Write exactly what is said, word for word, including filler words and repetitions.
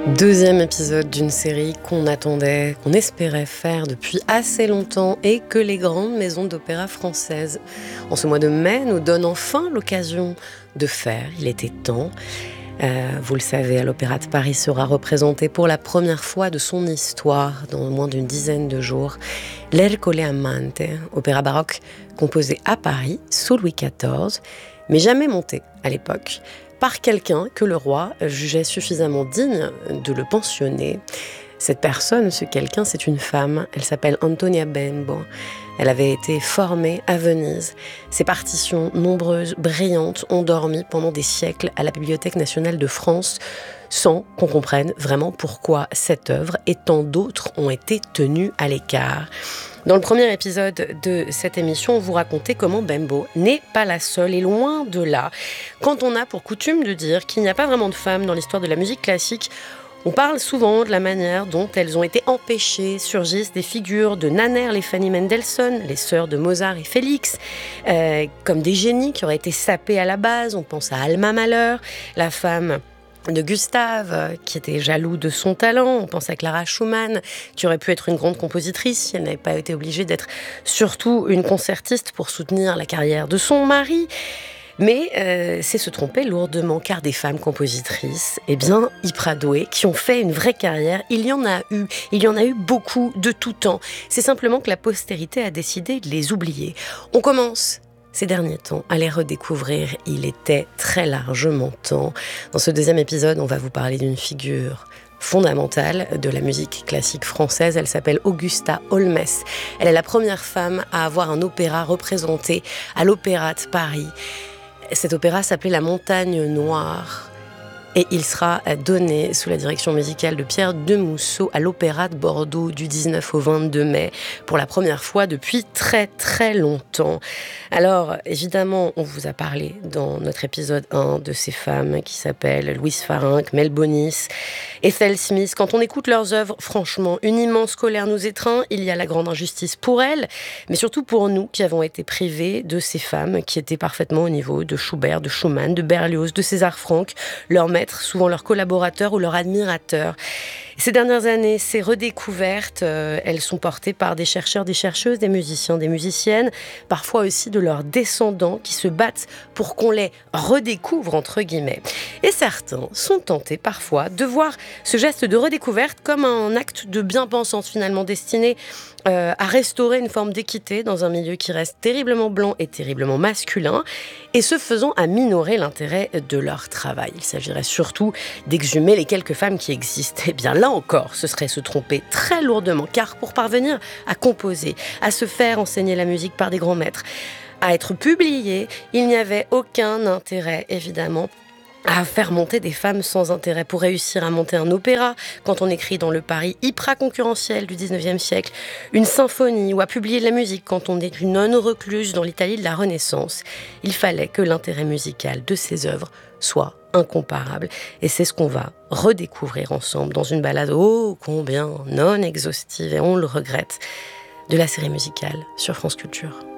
Deuxième épisode d'une série qu'on attendait, qu'on espérait faire depuis assez longtemps et que les grandes maisons d'opéra françaises, en ce mois de mai, nous donnent enfin l'occasion de faire. Il était temps. Euh, vous le savez, à l'Opéra de Paris sera représenté pour la première fois de son histoire dans moins d'une dizaine de jours l'Ercole Amante, opéra baroque composé à Paris sous Louis quatorze, mais jamais monté à l'époque par quelqu'un que le roi jugeait suffisamment digne de le pensionner. Cette personne, ce quelqu'un, c'est une femme. Elle s'appelle Antonia Bembo. Elle avait été formée à Venise. Ses partitions nombreuses, brillantes, ont dormi pendant des siècles à la Bibliothèque nationale de France, sans qu'on comprenne vraiment pourquoi cette œuvre et tant d'autres ont été tenues à l'écart. Dans le premier épisode de cette émission, on vous racontait comment Bembo n'est pas la seule, et loin de là. Quand on a pour coutume de dire qu'il n'y a pas vraiment de femmes dans l'histoire de la musique classique, on parle souvent de la manière dont elles ont été empêchées. Surgissent des figures de Nannerl et Fanny Mendelssohn, les sœurs de Mozart et Félix, euh, comme des génies qui auraient été sapés à la base. On pense à Alma Mahler, la femme de Gustave, qui était jaloux de son talent. On pense à Clara Schumann, qui aurait pu être une grande compositrice si elle n'avait pas été obligée d'être surtout une concertiste pour soutenir la carrière de son mari. Mais euh, c'est se tromper lourdement, car des femmes compositrices, eh bien, hyper douées, qui ont fait une vraie carrière, il y en a eu. Il y en a eu beaucoup de tout temps. C'est simplement que la postérité a décidé de les oublier. On commence ces derniers temps à les redécouvrir. Il était très largement temps. Dans ce deuxième épisode, on va vous parler d'une figure fondamentale de la musique classique française. Elle s'appelle Augusta Holmes. Elle est la première femme à avoir un opéra représenté à l'Opéra de Paris. Cet opéra s'appelait La Montagne Noire. Et il sera donné sous la direction musicale de Pierre Demousseau à l'Opéra de Bordeaux du dix-neuf au vingt-deux mai, pour la première fois depuis très très longtemps. Alors, évidemment, on vous a parlé dans notre épisode un de ces femmes qui s'appellent Louise Farinck, Mel Bonis, Ethel Smith. Quand on écoute leurs œuvres, franchement, une immense colère nous étreint. Il y a la grande injustice pour elles, mais surtout pour nous qui avons été privés de ces femmes qui étaient parfaitement au niveau de Schubert, de Schumann, de Berlioz, de César Franck, leur maître, souvent leurs collaborateurs ou leurs admirateurs. Ces dernières années, ces redécouvertes, euh, elles sont portées par des chercheurs, des chercheuses, des musiciens, des musiciennes, parfois aussi de leurs descendants qui se battent pour qu'on les redécouvre, entre guillemets. Et certains sont tentés parfois de voir ce geste de redécouverte comme un acte de bien-pensance finalement destiné euh, à restaurer une forme d'équité dans un milieu qui reste terriblement blanc et terriblement masculin, et ce faisant à minorer l'intérêt de leur travail. Il s'agirait surtout d'exhumer les quelques femmes qui existent. Eh bien là encore, ce serait se tromper très lourdement, car pour parvenir à composer, à se faire enseigner la musique par des grands maîtres, à être publié, il n'y avait aucun intérêt, évidemment, à faire monter des femmes sans intérêt. Pour réussir à monter un opéra, quand on écrit dans le Paris hyper concurrentiel du dix-neuvième siècle, une symphonie, ou à publier de la musique quand on est une nonne recluse dans l'Italie de la Renaissance, il fallait que l'intérêt musical de ces œuvres soit incomparable. Et c'est ce qu'on va redécouvrir ensemble dans une balade ô combien non exhaustive, et on le regrette, de la série musicale sur France Culture.